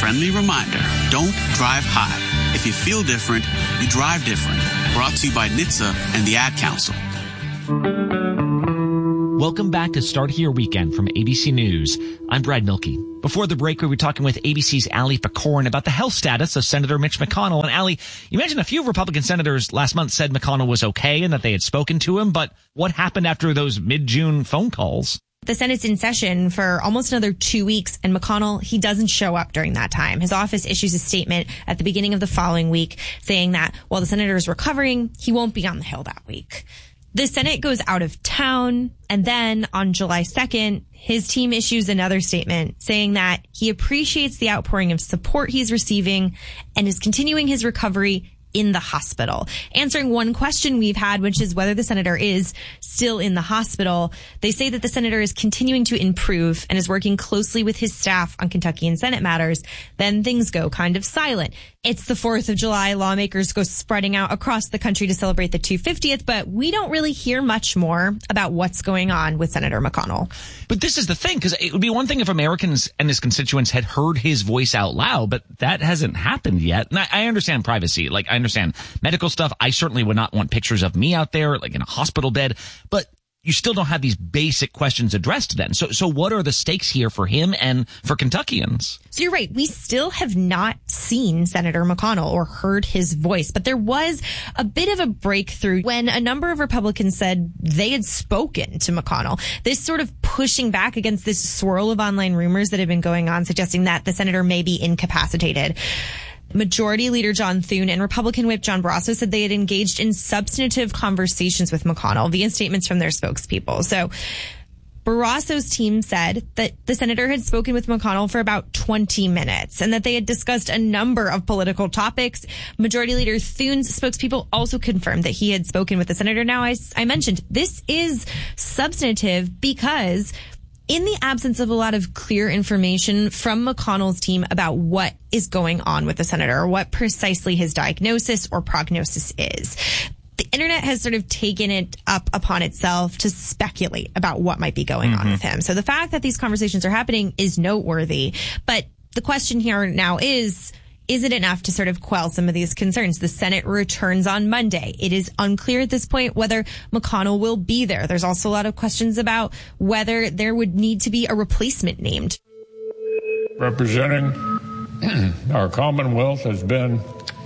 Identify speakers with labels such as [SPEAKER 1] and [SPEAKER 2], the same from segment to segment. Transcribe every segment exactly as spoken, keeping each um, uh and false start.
[SPEAKER 1] friendly reminder, don't drive high. If you feel different, you drive different. Brought to you by N H T S A and the Ad Council.
[SPEAKER 2] Welcome back to Start Here Weekend from A B C News. I'm Brad Milkey. Before the break, we were talking with A B C's Ali Fakhoury about the health status of Senator Mitch McConnell. And Ali, you mentioned a few Republican senators last month said McConnell was okay and that they had spoken to him. But what happened after those mid-June phone calls?
[SPEAKER 3] The Senate's in session for almost another two weeks, and McConnell, he doesn't show up during that time. His office issues a statement at the beginning of the following week saying that while the senator is recovering, he won't be on the Hill that week. The Senate goes out of town, and then on July second, his team issues another statement saying that he appreciates the outpouring of support he's receiving and is continuing his recovery in the hospital. Answering one question we've had, which is whether the senator is still in the hospital, they say that the senator is continuing to improve and is working closely with his staff on Kentucky and Senate matters. Then things go kind of silent. It's the fourth of July. Lawmakers go spreading out across the country to celebrate the two hundred fiftieth, but we don't really hear much more about what's going on with Senator McConnell.
[SPEAKER 2] But this is the thing, because it would be one thing if Americans and his constituents had heard his voice out loud, but that hasn't happened yet. And I, I understand privacy. Like, I understand medical stuff. I certainly would not want pictures of me out there, like in a hospital bed, but you still don't have these basic questions addressed then. So, so what are the stakes here for him and for Kentuckians?
[SPEAKER 3] So you're right. We still have not seen Senator McConnell or heard his voice, but there was a bit of a breakthrough when a number of Republicans said they had spoken to McConnell. This sort of pushing back against this swirl of online rumors that have been going on, suggesting that the senator may be incapacitated. Majority Leader John Thune and Republican Whip John Barrasso said they had engaged in substantive conversations with McConnell via statements from their spokespeople. So Barrasso's team said that the senator had spoken with McConnell for about twenty minutes and that they had discussed a number of political topics. Majority Leader Thune's spokespeople also confirmed that he had spoken with the senator. Now, I, I mentioned this is substantive because in the absence of a lot of clear information from McConnell's team about what is going on with the senator, or what precisely his diagnosis or prognosis is, the internet has sort of taken it up upon itself to speculate about what might be going mm-hmm. on with him. So the fact that these conversations are happening is noteworthy. But the question here now is, is it enough to sort of quell some of these concerns? The Senate returns on Monday. It is unclear at this point whether McConnell will be there. There's also a lot of questions about whether there would need to be a replacement named.
[SPEAKER 4] Representing our Commonwealth has been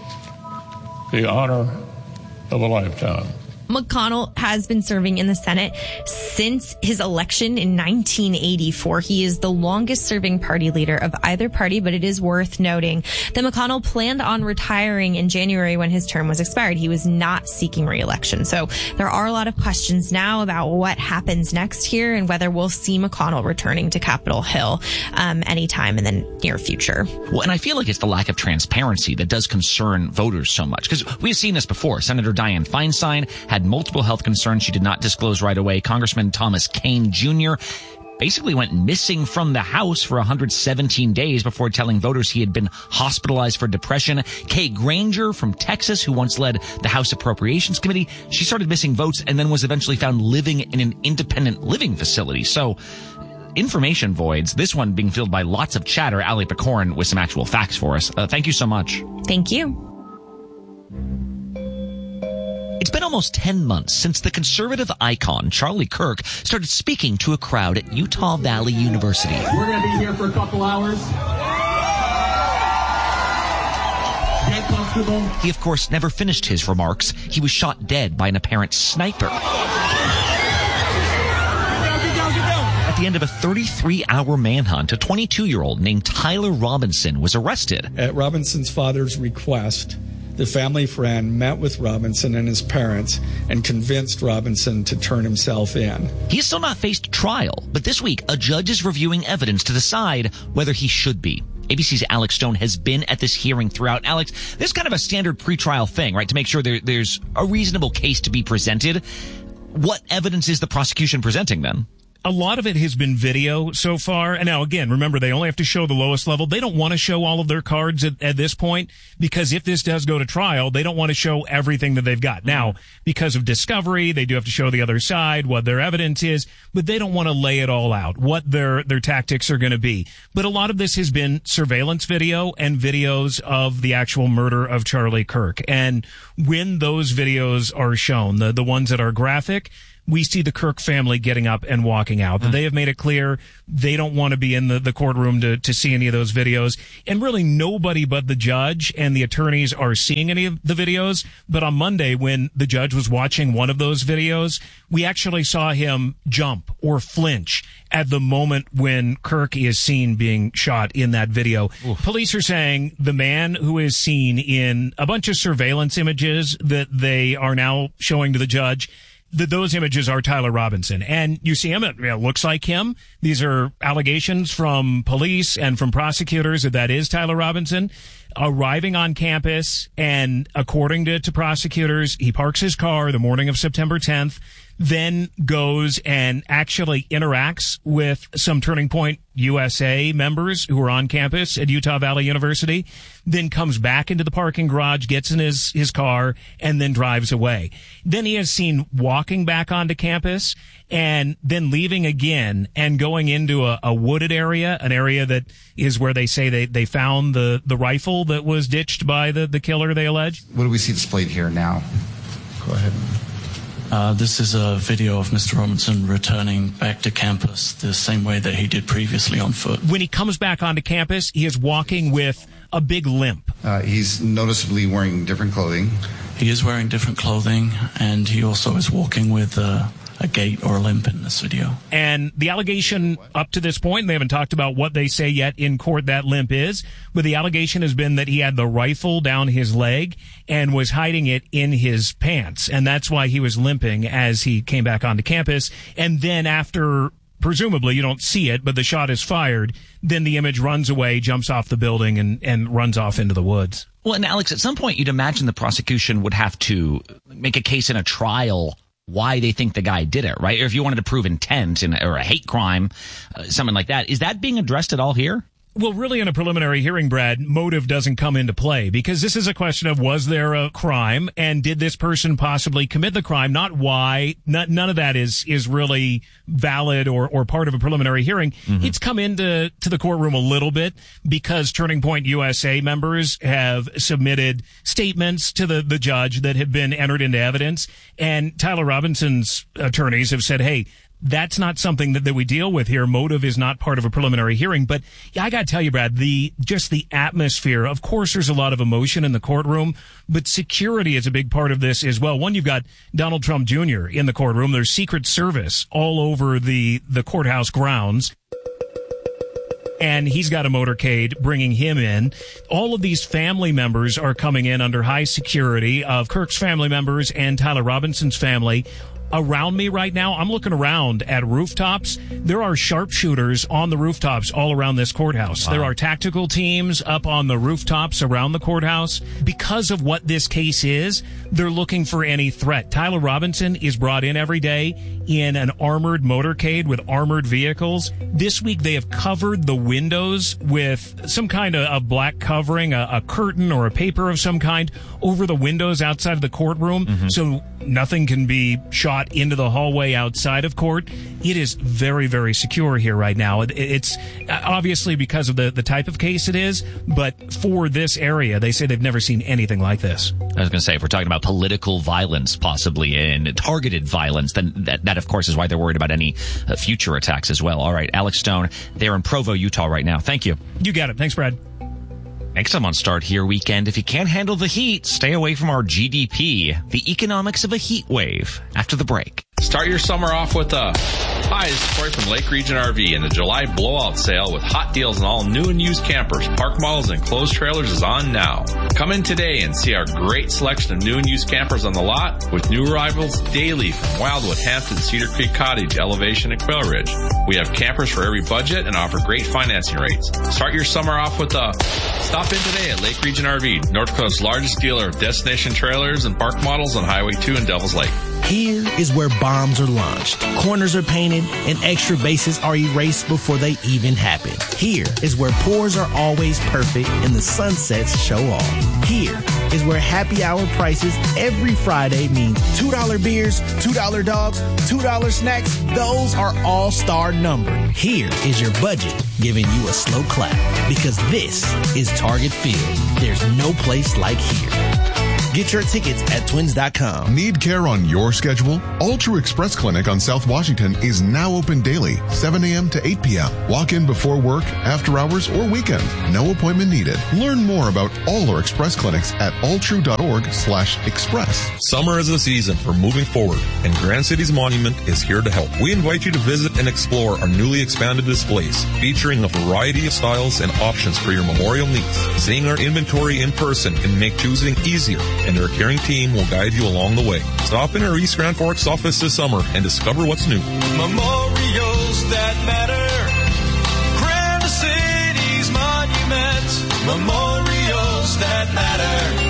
[SPEAKER 4] the honor of a lifetime.
[SPEAKER 3] McConnell has been serving in the Senate since his election in nineteen eighty-four. He is the longest serving party leader of either party, but it is worth noting that McConnell planned on retiring in January when his term was expired. He was not seeking re-election. So there are a lot of questions now about what happens next here and whether we'll see McConnell returning to Capitol Hill um, anytime in the near future.
[SPEAKER 2] Well, and I feel like it's the lack of transparency that does concern voters so much, because we've seen this before. Senator Dianne Feinstein had multiple health concerns she did not disclose right away. Congressman Thomas Kean Junior basically went missing from the House for one hundred seventeen days before telling voters he had been hospitalized for depression. Kay Granger from Texas, who once led the House Appropriations Committee, she started missing votes and then was eventually found living in an independent living facility. So information voids, this one being filled by lots of chatter. Ali Fakhoury with some actual facts for us. Uh, thank you so much.
[SPEAKER 3] Thank you.
[SPEAKER 2] It's been almost ten months since the conservative icon Charlie Kirk started speaking to a crowd at Utah Valley University.
[SPEAKER 5] We're going to be here for a couple hours. Get comfortable.
[SPEAKER 2] He, of course, never finished his remarks. He was shot dead by an apparent sniper. At the end of a thirty-three hour manhunt, a twenty-two-year-old named Tyler Robinson was arrested.
[SPEAKER 6] At Robinson's father's request, the family friend met with Robinson and his parents and convinced Robinson to turn himself in.
[SPEAKER 2] He has still not faced trial, but this week, a judge is reviewing evidence to decide whether he should be. A B C's Alex Stone has been at this hearing throughout. Alex, this is kind of a standard pretrial thing, right, to make sure there, there's a reasonable case to be presented. What evidence is the prosecution presenting then?
[SPEAKER 7] a lot of it has been video so far. And now, again, remember, they only have to show the lowest level. They don't want to show all of their cards at, at this point, because if this does go to trial, they don't want to show everything that they've got. Now, because of discovery, they do have to show the other side, what their evidence is, but they don't want to lay it all out, what their, their tactics are going to be. But a lot of this has been surveillance video and videos of the actual murder of Charlie Kirk. And when those videos are shown, the, the ones that are graphic, we see the Kirk family getting up and walking out. Mm. They have made it clear they don't want to be in the, the courtroom to, to see any of those videos. And really nobody but the judge and the attorneys are seeing any of the videos. But on Monday, when the judge was watching one of those videos, we actually saw him jump or flinch at the moment when Kirk is seen being shot in that video. Oof. Police are saying the man who is seen in a bunch of surveillance images that they are now showing to the judge, that those images are Tyler Robinson. And you see him, it you know, looks like him. These are allegations from police and from prosecutors that that is Tyler Robinson. Arriving on campus, and according to, to prosecutors, he parks his car the morning of September tenth, then goes and actually interacts with some Turning Point U S A members who are on campus at Utah Valley University, then comes back into the parking garage, gets in his, his car, and then drives away. Then he is seen walking back onto campus and then leaving again and going into a, a wooded area, an area that is where they say they, they found the, the rifle that was ditched by the, the killer, they allege.
[SPEAKER 8] What do we see displayed here now? Go ahead.
[SPEAKER 9] Uh, this is a video of Mister Robinson returning back to campus the same way that he did previously on foot.
[SPEAKER 7] When he comes back onto campus, he is walking with a big limp.
[SPEAKER 8] Uh, he's noticeably wearing different clothing.
[SPEAKER 9] He is wearing different clothing, and he also is walking with uh, a gait or a limp in this video.
[SPEAKER 7] And the allegation up to this point, and they haven't talked about what they say yet in court that limp is, but the allegation has been that he had the rifle down his leg and was hiding it in his pants. And that's why he was limping as he came back onto campus. And then after, presumably, you don't see it, but the shot is fired, then the image runs away, jumps off the building, and, and runs off into the woods.
[SPEAKER 2] Well, and Alex, at some point you'd imagine the prosecution would have to make a case in a trial why they think the guy did it, right? Or if you wanted to prove intent in, or a hate crime, uh, something like that. Is that being addressed at all here?
[SPEAKER 7] Well, really, in a preliminary hearing, Brad, motive doesn't come into play, because this is a question of, was there a crime, and did this person possibly commit the crime? Not why. Not, none of that is is really valid or or part of a preliminary hearing. Mm-hmm. It's come into to the courtroom a little bit because Turning Point U S A members have submitted statements to the the judge that have been entered into evidence, and Tyler Robinson's attorneys have said, hey, that's not something that, that we deal with here. Motive is not part of a preliminary hearing. But yeah, I got to tell you, Brad, the just the atmosphere, of course, there's a lot of emotion in the courtroom, but security is a big part of this as well. One, you've got Donald Trump Junior in the courtroom. There's Secret Service all over the, the courthouse grounds. And he's got a motorcade bringing him in. All of these family members are coming in under high security of Kirk's family members and Tyler Robinson's family. Around me right now, I'm looking around at rooftops. There are sharpshooters on the rooftops all around this courthouse. Wow. There are tactical teams up on the rooftops around the courthouse. Because of what this case is, they're looking for any threat. Tyler Robinson is brought in every day in an armored motorcade with armored vehicles. This week, they have covered the windows with some kind of a black covering, a, a curtain or a paper of some kind over the windows outside of the courtroom. Mm-hmm. So nothing can be shot into the hallway outside of court. It is very, very secure here right now. It, it's obviously because of the, the type of case it is, but for this area, they say they've never seen anything like this.
[SPEAKER 2] I was going to say, if we're talking about political violence, possibly, and targeted violence, then that, that of course, is why they're worried about any uh, future attacks as well. All right, Alex Stone, they're in Provo, Utah right now. Thank you.
[SPEAKER 7] You got it. Thanks, Brad.
[SPEAKER 2] Next time on Start Here Weekend, if you can't handle the heat, stay away from our G D P, the economics of a heat wave, after the break.
[SPEAKER 10] Start your summer off with a... Hi, this is Corey from Lake Region R V, and the July blowout sale with hot deals on all new and used campers, park models, and closed trailers is on now. Come in today and see our great selection of new and used campers on the lot with new arrivals daily from Wildwood, Hampton, Cedar Creek Cottage, Elevation, and Quail Ridge. We have campers for every budget and offer great financing rates. Start your summer off with a... Stop in today at Lake Region R V, North Coast's largest dealer of destination trailers and park models on Highway two in Devil's Lake.
[SPEAKER 11] Here is where bombs are launched, corners are painted, and extra bases are erased before they even happen. Here is where pours are always perfect and the sunsets show off. Here is where happy hour prices every Friday means two dollar beers, two dollar dogs, two dollar snacks. Those are all-star numbered. Here is your budget giving you a slow clap because this is Target Field. There's no place like here. Get your tickets at twins dot com.
[SPEAKER 12] Need care on your schedule? All True Express Clinic on South Washington is now open daily, seven a.m. to eight p.m. Walk in before work, after hours, or weekend. No appointment needed. Learn more about all our Express clinics at alltrue.org slash express.
[SPEAKER 13] Summer is the season for moving forward, and Grand Cities Monument is here to help. We invite you to visit and explore our newly expanded displays, featuring a variety of styles and options for your memorial needs. Seeing our inventory in person can make choosing easier, and our caring team will guide you along the way. Stop in our East Grand Forks office this summer and discover what's new.
[SPEAKER 14] Memorials that matter. Grand Cities Monument. Memorials that matter.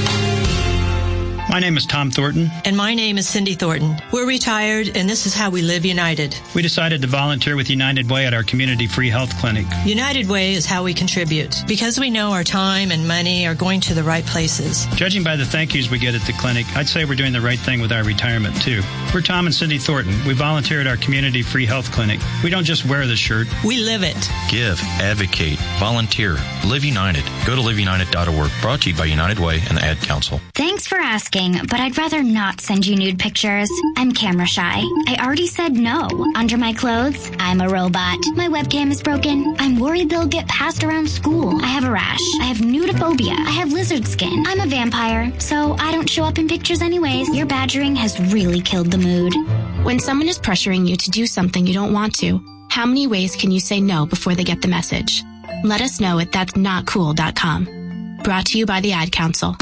[SPEAKER 15] My name is Tom Thornton.
[SPEAKER 16] And my name is Cindy Thornton. We're retired, and this is how we live United.
[SPEAKER 15] We decided to volunteer with United Way at our community free health clinic.
[SPEAKER 16] United Way is how we contribute, because we know our time and money are going to the right places.
[SPEAKER 15] Judging by the thank yous we get at the clinic, I'd say we're doing the right thing with our retirement, too. We're Tom and Cindy Thornton. We volunteer at our community free health clinic. We don't just wear the shirt.
[SPEAKER 16] We live it.
[SPEAKER 17] Give, advocate, volunteer, live united. Go to live united dot org. Brought to you by United Way and the Ad Council.
[SPEAKER 18] Thanks for asking, but I'd rather not send you nude pictures. I'm camera shy. I already said no. Under my clothes, I'm a robot. My webcam is broken. I'm worried they'll get passed around school. I have a rash. I have nudophobia. I have lizard skin. I'm a vampire, so I don't show up in pictures anyways. Your badgering has really killed the mood.
[SPEAKER 19] When someone is pressuring you to do something you don't want to, how many ways can you say no before they get the message? Let us know at that's not cool dot com. Brought to you by the Ad Council.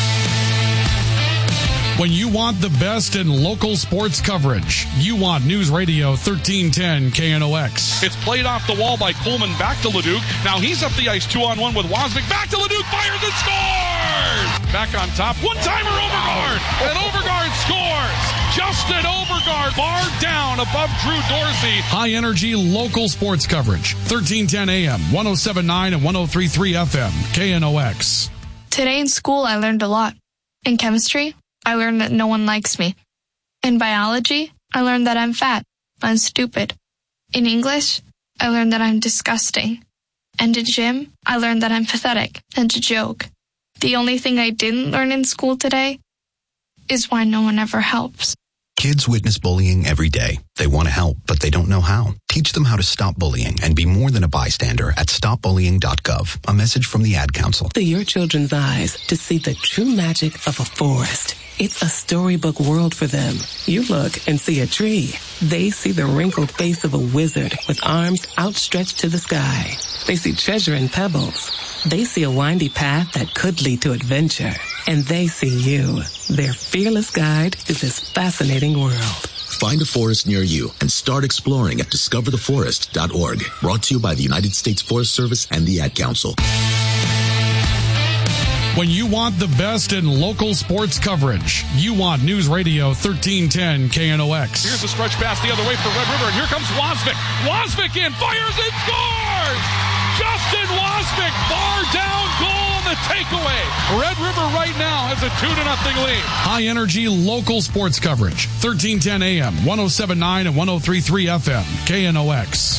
[SPEAKER 20] When you want the best in local sports coverage, you want News Radio thirteen ten K N O X.
[SPEAKER 21] It's played off the wall by Coleman back to Leduc. Now he's up the ice two on one with Wozniak. Back to Leduc, fires and scores! Back on top, one-timer Overgaard, and Overgaard scores! Justin Overgaard, bar down above Drew Dorsey.
[SPEAKER 20] High-energy local sports coverage, thirteen ten A M, one oh seven point nine and one oh three point three F M, K N O X.
[SPEAKER 22] Today in school, I learned a lot. In chemistry, I learned that no one likes me. In biology, I learned that I'm fat and stupid. In English, I learned that I'm disgusting. And in gym, I learned that I'm pathetic and a joke. The only thing I didn't learn in school today is why no one ever helps.
[SPEAKER 23] Kids witness bullying every day. They want to help, but they don't know how. Teach them how to stop bullying and be more than a bystander at stop bullying dot gov. A message from the Ad Council.
[SPEAKER 24] To your children's eyes to see the true magic of a forest. It's a storybook world for them. You look and see a tree. They see the wrinkled face of a wizard with arms outstretched to the sky. They see treasure in pebbles. They see a windy path that could lead to adventure. And they see you, their fearless guide to this fascinating world.
[SPEAKER 25] Find a forest near you and start exploring at discover the forest dot org. Brought to you by the United States Forest Service and the Ad Council.
[SPEAKER 20] When you want the best in local sports coverage, you want News Radio thirteen ten K N O X.
[SPEAKER 21] Here's a stretch pass the other way for Red River, and here comes Wozniak. Wozniak in, fires and scores! Justin Wozniak, bar down goal on the takeaway. Red River right now has a two to nothing lead.
[SPEAKER 20] High energy local sports coverage, thirteen ten A M, one oh seven point nine and one oh three point three F M, K N O X.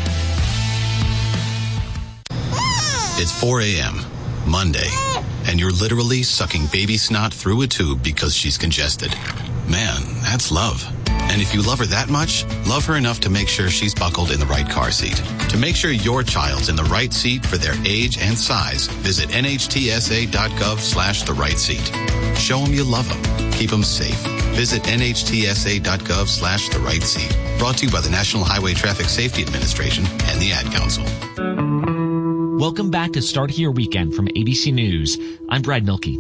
[SPEAKER 25] It's four A M, Monday, and you're literally sucking baby snot through a tube because she's congested. Man, that's love. And if you love her that much, love her enough to make sure she's buckled in the right car seat. To make sure your child's in the right seat for their age and size, visit N H T S A dot gov slash the right seat. Show them you love them. Keep them safe. Visit N H T S A dot gov slash the right seat. Brought to you by the National Highway Traffic Safety Administration and the Ad Council.
[SPEAKER 2] Welcome back to Start Here Weekend from A B C News. I'm Brad Milkey.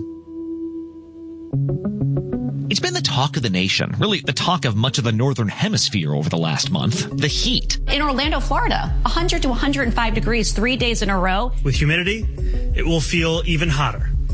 [SPEAKER 2] It's been the talk of the nation, really the talk of much of the northern hemisphere over the last month. The heat.
[SPEAKER 26] In Orlando, Florida, one hundred to one hundred five degrees three days in a row.
[SPEAKER 27] With humidity, it will feel even hotter.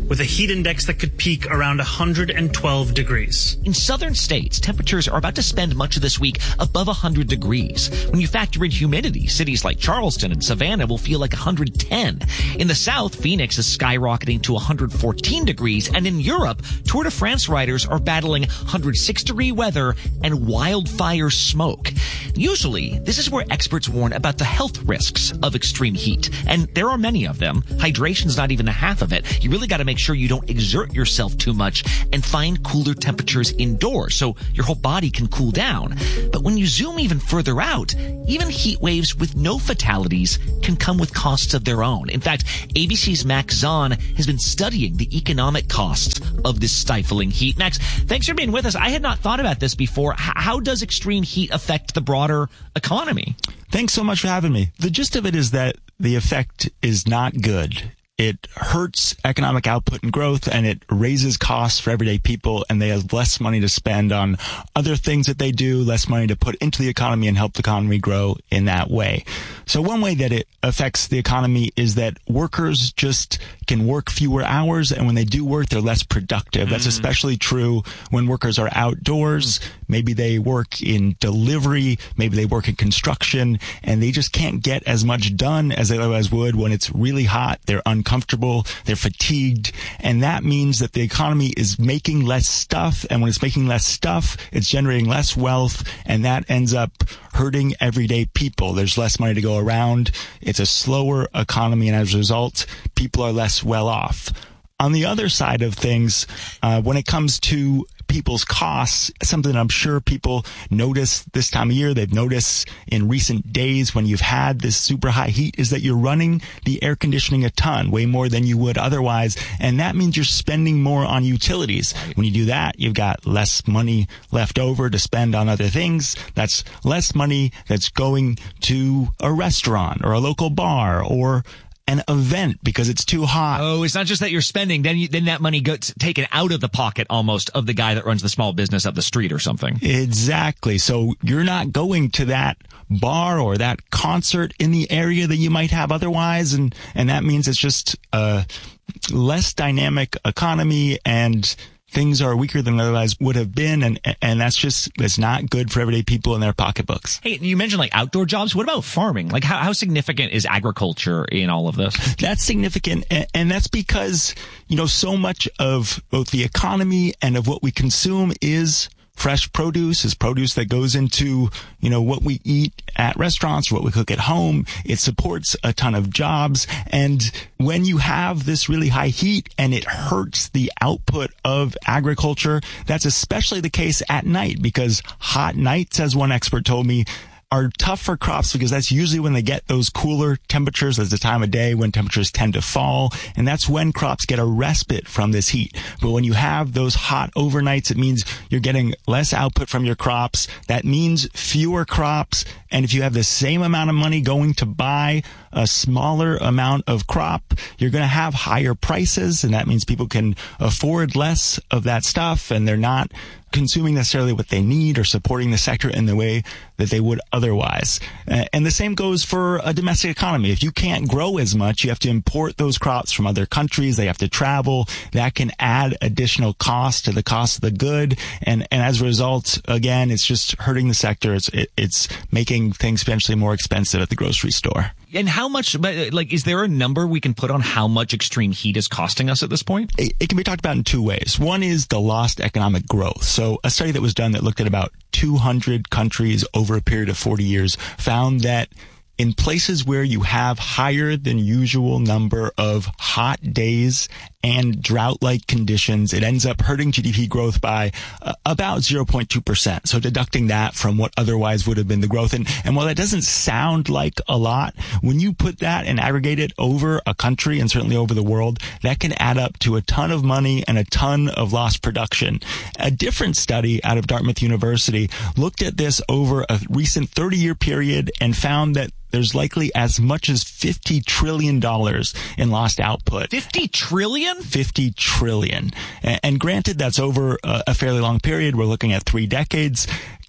[SPEAKER 1] with a heat index that could peak around one hundred twelve degrees.
[SPEAKER 2] In southern states, temperatures are about to spend much of this week above one hundred degrees. When you factor in humidity, cities like Charleston and Savannah will feel like one hundred ten. In the south, Phoenix is skyrocketing to one hundred fourteen degrees, and in Europe, Tour de France riders are battling one hundred six degree weather and wildfire smoke. Usually, this is where experts warn about the health risks of extreme heat, and there are many of them. Hydration's not even the half of it. You really got to make sure you don't exert yourself too much and find cooler temperatures indoors so your whole body can cool down. But when you zoom even further out, even heat waves with no fatalities can come with costs of their own. In fact, A B C's Max Zahn has been studying the economic costs of this stifling heat. Max, thanks for being with us. I had not thought about this before. H- how does extreme heat affect the broader economy?
[SPEAKER 3] Thanks so much for having me. The gist of it is that the effect is not good. It hurts economic output and growth, and it raises costs for everyday people, and they have less money to spend on other things that they do, less money to put into the economy and help the economy grow in that way. So one way that it affects the economy is that workers just can work fewer hours, and when they do work, they're less productive. Mm. That's especially true when workers are outdoors. Maybe they work in delivery, maybe they work in construction, and they just can't get as much done as they otherwise would when it's really hot. They're uncomfortable, they're fatigued, and that means that the economy is making less stuff, and when it's making less stuff, it's generating less wealth, and that ends up hurting everyday people. There's less money to go around. It's a slower economy, and as a result, people are less well off. On the other side of things, uh, when it comes to people's costs, something I'm sure people notice this time of year, they've noticed in recent days when you've had this super high heat, is that you're running the air conditioning a ton, way more than you would otherwise. And that means you're spending more on utilities. When you do that, you've got less money left over to spend on other things. That's less money that's going to a restaurant or a local bar or an event because it's too hot.
[SPEAKER 2] Oh, it's not just that you're spending, then you, then that money gets taken out of the pocket almost of the guy that runs the small business up the street or something.
[SPEAKER 3] Exactly. So you're not going to that bar or that concert in the area that you might have otherwise, and and that means it's just a less dynamic economy, and things are weaker than otherwise would have been, and and that's just, it's not good for everyday people in their pocketbooks.
[SPEAKER 2] Hey, you mentioned like outdoor jobs. What about farming? Like how, how significant is agriculture in all of this?
[SPEAKER 3] That's significant, and, and that's because, you know, so much of both the economy and of what we consume is fresh produce, is produce that goes into, you know, what we eat at restaurants, what we cook at home. It supports a ton of jobs. And when you have this really high heat and it hurts the output of agriculture, that's especially the case at night, because hot nights, as one expert told me, are tough for crops because that's usually when they get those cooler temperatures. That's the time of day when temperatures tend to fall, and that's when crops get a respite from this heat. But when you have those hot overnights, it means you're getting less output from your crops. That means fewer crops, and if you have the same amount of money going to buy a smaller amount of crop, you're going to have higher prices, and that means people can afford less of that stuff, and they're not consuming necessarily what they need or supporting the sector in the way that they would otherwise. Uh, and the same goes for a domestic economy. If you can't grow as much, you have to import those crops from other countries. They have to travel. That can add additional cost to the cost of the good. And, and as a result, again, it's just hurting the sector. It's, it, it's making things potentially more expensive at the grocery store.
[SPEAKER 2] And how much, like, is there a number we can put on how much extreme heat is costing us at this point?
[SPEAKER 3] It, it can be talked about in two ways. One is the lost economic growth. So a study that was done that looked at about two hundred countries over a period of forty years found that in places where you have higher than usual number of hot days and drought-like conditions, it ends up hurting G D P growth by uh, about zero point two percent. So deducting that from what otherwise would have been the growth. And, and while that doesn't sound like a lot, when you put that and aggregate it over a country and certainly over the world, that can add up to a ton of money and a ton of lost production. A different study out of Dartmouth University looked at this over a recent thirty-year period and found that there's likely as much as fifty trillion dollars in lost output.
[SPEAKER 2] fifty trillion?
[SPEAKER 3] fifty trillion. And granted, that's over a fairly long period. We're looking at three decades.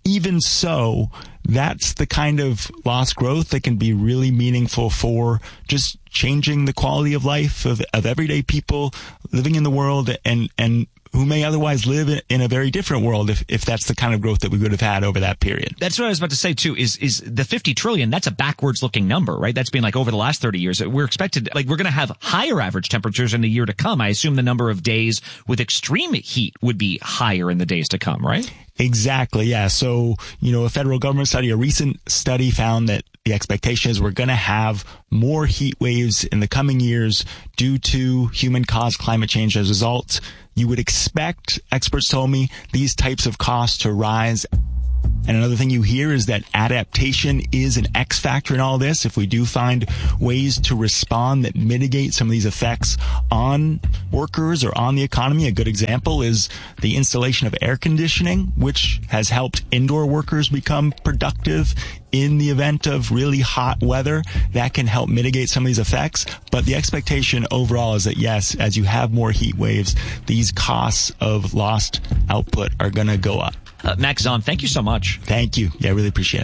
[SPEAKER 3] even so, that's the kind of lost growth that can be really meaningful for just changing the quality of life of, of everyday people living in the world and, and who may otherwise live in a very different world if, if that's the kind of growth that we would have had over that period.
[SPEAKER 2] That's what I was about to say, too, is is the fifty trillion, that's a backwards-looking number, right? That's been like over the last thirty years. We're expected, like, we're going to have higher average temperatures in the year to come. I assume the number of days with extreme heat would be higher in the days to come, right?
[SPEAKER 3] Exactly, yeah. So, you know, a federal government study, a recent study found that the expectation is we're going to have more heat waves in the coming years due to human-caused climate change. As a result, you would expect, experts told me, these types of costs to rise. And another thing you hear is that adaptation is an X factor in all this. If we do find ways to respond that mitigate some of these effects on workers or on the economy, a good example is the installation of air conditioning, which has helped indoor workers become productive in the event of really hot weather. That can help mitigate some of these effects. But the expectation overall is that, yes, as you have more heat waves, these costs of lost output are going to go up.
[SPEAKER 2] Uh, Max Zahn, thank you so much.
[SPEAKER 3] Thank you. Yeah, I really appreciate it.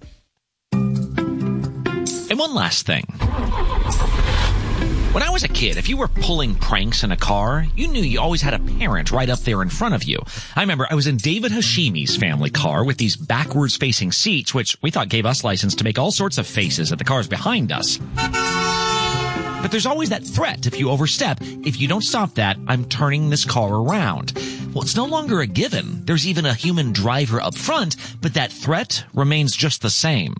[SPEAKER 2] And one last thing. When I was a kid, if you were pulling pranks in a car, you knew you always had a parent right up there in front of you. I remember I was in David Hashimi's family car with these backwards-facing seats, which we thought gave us license to make all sorts of faces at the cars behind us. But there's always that threat if you overstep. If you don't stop that, I'm turning this car around. Well, it's no longer a given. There's even a human driver up front, but that threat remains just the same.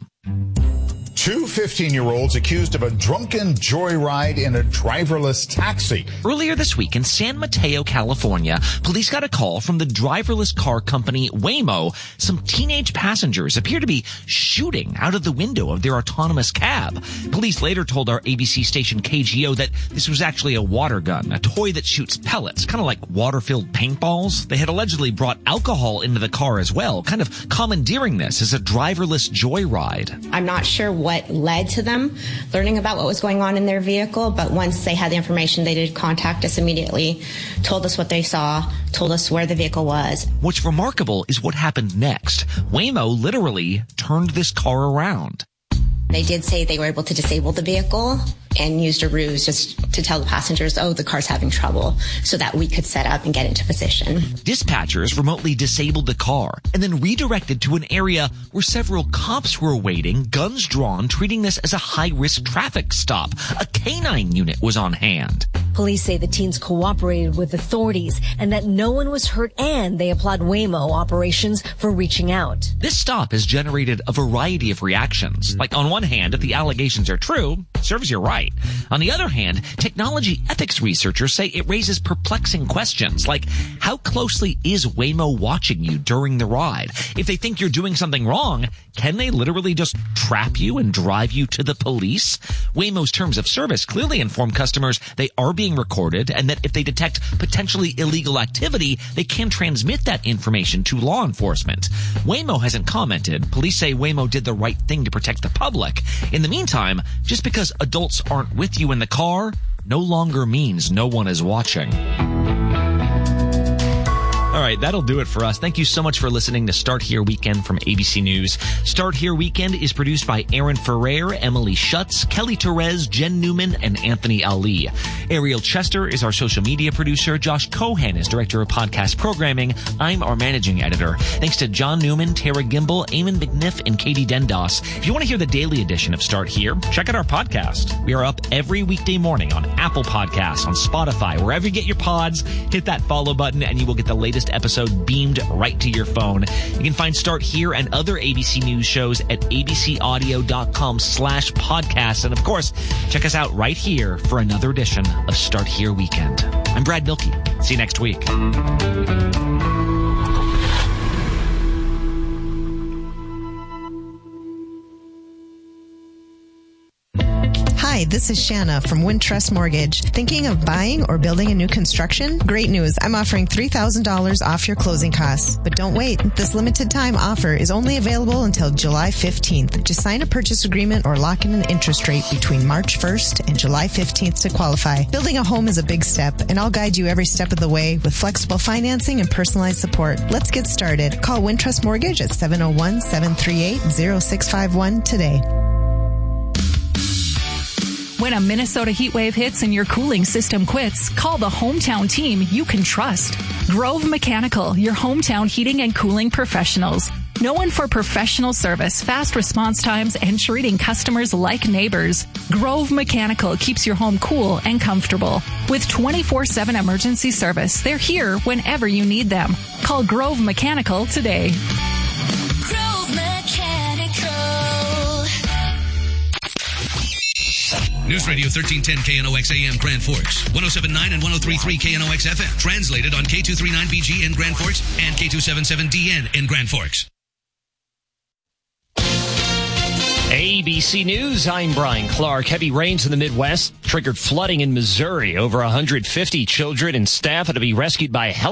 [SPEAKER 4] Two fifteen-year-olds accused of a drunken joyride in a driverless taxi.
[SPEAKER 2] Earlier this week in San Mateo, California, police got a call from the driverless car company Waymo. Some teenage passengers appear to be shooting out of the window of their autonomous cab. Police later told our A B C station K G O that this was actually a water gun, a toy that shoots pellets, kind of like water-filled paintballs. They had allegedly brought alcohol into the car as well, kind of commandeering this as a driverless joyride.
[SPEAKER 5] I'm not sure what what led to them learning about what was going on in their vehicle, but once they had the information, they did contact us immediately, told us what they saw, told us where the vehicle was.
[SPEAKER 2] What's remarkable is what happened next. Waymo literally turned this car around.
[SPEAKER 5] They did say they were able to disable the vehicle and used a ruse just to tell the passengers, oh, the car's having trouble, so that we could set up and get into position.
[SPEAKER 2] Dispatchers remotely disabled the car and then redirected to an area where several cops were waiting, guns drawn, treating this as a high-risk traffic stop. A canine unit was on hand.
[SPEAKER 6] Police say the teens cooperated with authorities and that no one was hurt, and they applaud Waymo operations for reaching out.
[SPEAKER 2] This stop has generated a variety of reactions. Like, on one hand, if the allegations are true, serves you right. On the other hand, technology ethics researchers say it raises perplexing questions, like how closely is Waymo watching you during the ride? If they think you're doing something wrong, can they literally just trap you and drive you to the police? Waymo's terms of service clearly inform customers they are being recorded and that if they detect potentially illegal activity, they can transmit that information to law enforcement. Waymo hasn't commented. Police say Waymo did the right thing to protect the public. In the meantime, just because adults aren't with you in the car no longer means no one is watching. All right, that'll do it for us. Thank you so much for listening to Start Here Weekend from A B C News. Start Here Weekend is produced by Aaron Ferrer, Emily Schutz, Kelly Torres, Jen Newman, and Anthony Ali. Ariel Chester is our social media producer. Josh Cohan is director of podcast programming. I'm our managing editor. Thanks to John Newman, Tara Gimbel, Eamon McNiff, and Katie Dendos. If you want to hear the daily edition of Start Here, check out our podcast. We are up every weekday morning on Apple Podcasts, on Spotify, wherever you get your pods. Hit that follow button and you will get the latest episode beamed right to your phone. You can find Start Here and other A B C News shows at abcaudio.com slash podcasts. And of course, check us out right here for another edition of Start Here Weekend. I'm Brad Milkey. See you next week.
[SPEAKER 7] Hi, Hi, this is Shanna from Wintrust Mortgage. Thinking of buying or building a new construction? Great news. I'm offering three thousand dollars off your closing costs. But don't wait. This limited time offer is only available until July fifteenth. Just sign a purchase agreement or lock in an interest rate between March first and July fifteenth to qualify. Building a home is a big step, and I'll guide you every step of the way with flexible financing and personalized support. Let's get started. Call Wintrust Mortgage at seven oh one, seven three eight, oh six five one today.
[SPEAKER 8] When a Minnesota heat wave hits and your cooling system quits, call the hometown team you can trust. Grove Mechanical, your hometown heating and cooling professionals. Known for professional service, fast response times, and treating customers like neighbors, Grove Mechanical keeps your home cool and comfortable. With twenty-four seven emergency service, they're here whenever you need them. Call Grove Mechanical today.
[SPEAKER 9] Grove Mechanical.
[SPEAKER 10] News Radio thirteen ten K N O X A M Grand Forks, one oh seven point nine and one oh three point three K N O X F M. Translated on K two thirty-nine B G in Grand Forks and K two seventy-seven D N in Grand Forks.
[SPEAKER 11] A B C News, I'm Brian Clark. Heavy rains in the Midwest triggered flooding in Missouri. Over one hundred fifty children and staff had to be rescued by helicopter.